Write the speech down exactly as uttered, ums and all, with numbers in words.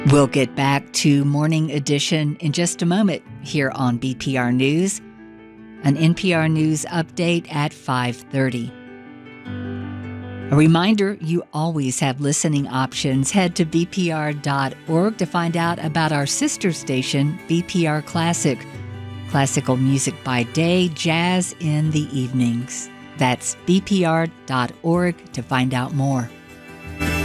We'll get back to Morning Edition in just a moment here on B P R News, an N P R News update at five thirty. A reminder, you always have listening options. Head to b p r dot org to find out about our sister station, B P R Classic. Classical music by day, jazz in the evenings. That's b p r dot org to find out more.